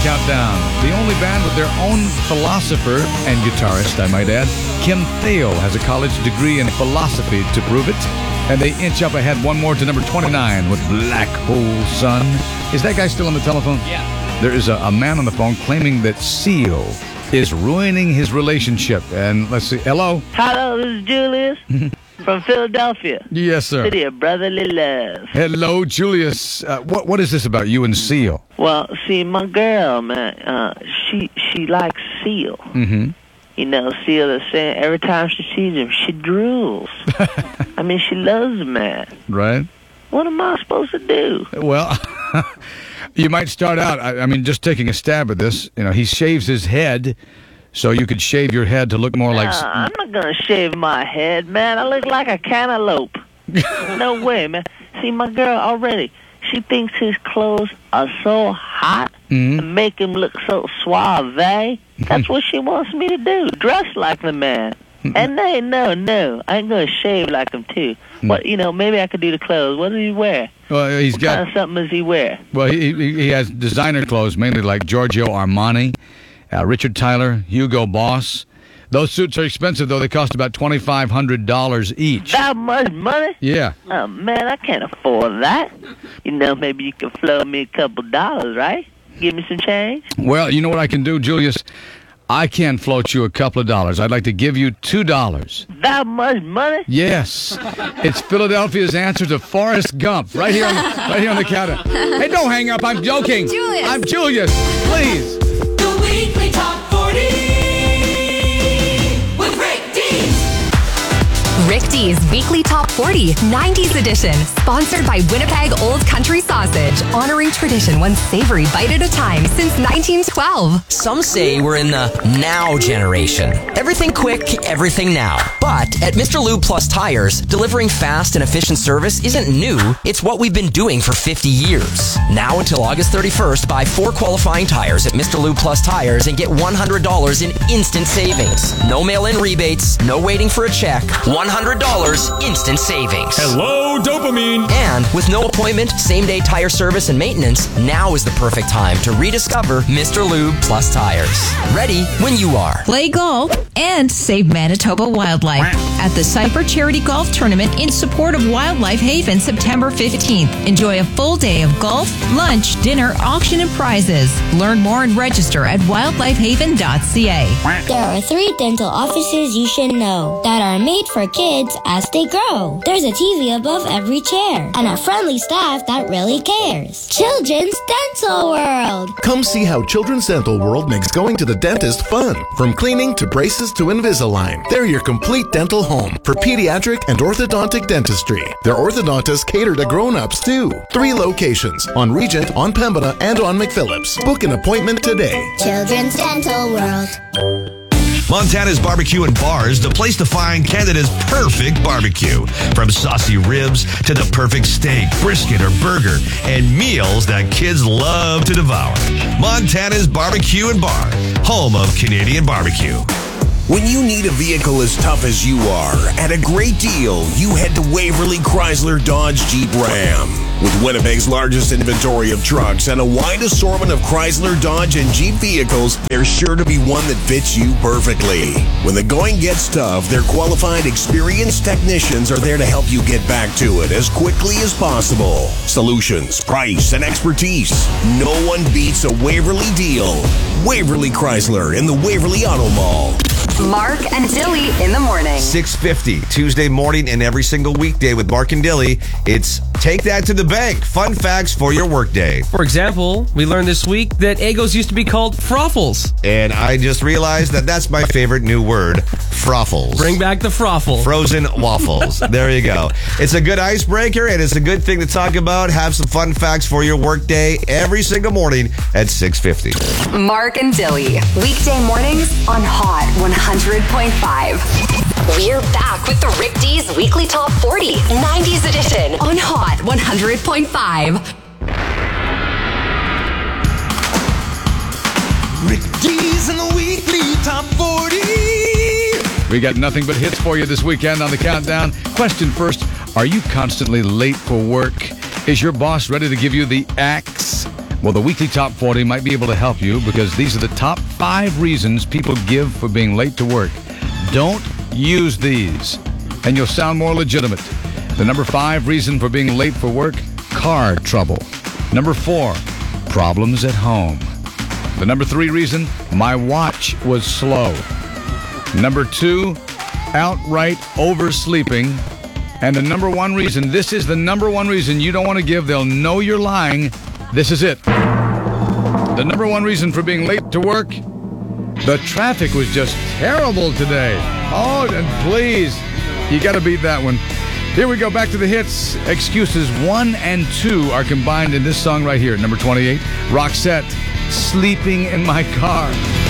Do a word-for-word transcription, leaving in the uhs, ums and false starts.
countdown. The only band with their own philosopher and guitarist, I might add. Kim Thayil has a college degree in philosophy to prove it. And they inch up ahead one more to number twenty-nine with Black Hole Sun. Is that guy still on the telephone? Yeah. There is a, a man on the phone claiming that Seal is ruining his relationship. And let's see. Hello? Hello, this is Julius from Philadelphia. Yes, sir. City of brotherly love. Hello, Julius. Uh, what What is this about you and Seal? Well, see, my girl, man, uh, she she likes Seal. Mm-hmm. You know, Seal is saying every time she sees him, she drools. I mean, she loves the man. Right. What am I supposed to do? Well, you might start out, I, I mean, just taking a stab at this. You know, he shaves his head, so you could shave your head to look more like... Uh, I'm not going to shave my head, man. I look like a cantaloupe. No way, man. See, my girl already, she thinks his clothes are so hot mm-hmm. and make him look so suave. That's what she wants me to do, dress like the man. And they, no, no, I ain't going to shave like him, too. What, you know, maybe I could do the clothes. What does he wear? Well, he's what got... kind of something does he wear? Well, he, he, he has designer clothes, mainly like Giorgio Armani, uh, Richard Tyler, Hugo Boss. Those suits are expensive, though. They cost about twenty-five hundred dollars each. That much money? Yeah. Oh, man, I can't afford that. You know, maybe you can flow me a couple dollars, right? Give me some change? Well, you know what I can do, Julius? I can float you a couple of dollars. I'd like to give you two dollars. That much money? Yes. It's Philadelphia's answer to Forrest Gump. Right here on the, right here on the counter. Hey, don't hang up. I'm joking. Julius. I'm Julius. Please. The Weekly Top forty with Rick Dees. Rick Dees Weekly Top forty, nineties edition. Sponsored by Winnipeg Old Country Sausage. Honoring tradition one savory bite at a time since nineteen twelve. Some say we're in the now generation. Everything quick, everything now. But at Mister Lube Plus Tires, delivering fast and efficient service isn't new. It's what we've been doing for fifty years. Now until August thirty-first, buy four qualifying tires at Mister Lube Plus Tires and get one hundred dollars in instant savings. No mail-in rebates, no waiting for a check. one hundred dollars instant savings. Hello, dopamine. And with no appointment, same-day tire service and maintenance, now is the perfect time to rediscover Mister Lube Plus Tires. Ready when you are. Play golf and save Manitoba wildlife at the Cypher Charity Golf Tournament in support of Wildlife Haven September fifteenth. Enjoy a full day of golf, lunch, dinner, auction, and prizes. Learn more and register at wildlife haven dot c a. There are three dental offices you should know that are made for kids as they grow. There's a T V above every chair and a friendly staff that really cares. Children's Dental World. Come see how Children's Dental World makes going to the dentist fun. From cleaning to braces to Invisalign, they're your complete dental home for pediatric and orthodontic dentistry. Their orthodontists cater to grown-ups too. Three locations on Regent, on Pembina, and on McPhillips. Book an appointment today. Children's Dental World. Montana's Barbecue and Bars, the place to find Canada's perfect barbecue. From saucy ribs to the perfect steak, brisket, or burger, and meals that kids love to devour. Montana's Barbecue and Bar, home of Canadian barbecue. When you need a vehicle as tough as you are, at a great deal, you head to Waverly Chrysler Dodge Jeep Ram. With Winnipeg's largest inventory of trucks and a wide assortment of Chrysler, Dodge, and Jeep vehicles, there's sure to be one that fits you perfectly. When the going gets tough, their qualified, experienced technicians are there to help you get back to it as quickly as possible. Solutions, price, and expertise. No one beats a Waverly deal. Waverly Chrysler in the Waverly Auto Mall. Mark and Dilly in the morning. six fifty, Tuesday morning and every single weekday with Mark and Dilly. It's Take That to the Bank. Fun facts for your workday. For example, we learned this week that Eggos used to be called Froffles. And I just realized that that's my favorite new word, Froffles. Bring back the Froffle. Frozen waffles. There you go. It's a good icebreaker, and it's a good thing to talk about. Have some fun facts for your workday every single morning at six fifty. Mark and Dilly. Weekday mornings on Hot one hundred point five. We're back with the Rick Dees Weekly Top forty, nineties edition on Hot one hundred point five. Rick Dees in the Weekly Top forty. We got nothing but hits for you this weekend on the countdown. Question first, are you constantly late for work? Is your boss ready to give you the axe? Well, the weekly top forty might be able to help you because these are the top five reasons people give for being late to work. Don't use these, and you'll sound more legitimate. The number five reason for being late for work, car trouble. Number four, problems at home. The number three reason, my watch was slow. Number two, outright oversleeping. And the number one reason, this is the number one reason you don't want to give. They'll know you're lying. This is it. The number one reason for being late to work, the traffic was just terrible today. Oh, and please, you got to beat that one. Here we go, back to the hits. Excuses one and two are combined in this song right here. Number twenty-eight, Roxette, Sleeping in My Car.